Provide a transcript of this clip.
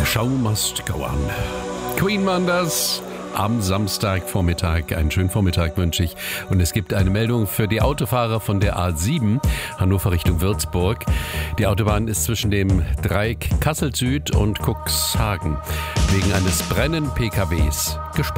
Show must go on. Queen Manders am Samstagvormittag. Einen schönen Vormittag wünsche ich. Und es gibt eine Meldung für die Autofahrer von der A7, Hannover Richtung Würzburg. Die Autobahn ist zwischen dem Dreieck Kassel Süd und Cuxhagen wegen eines brennenden PKWs gesperrt.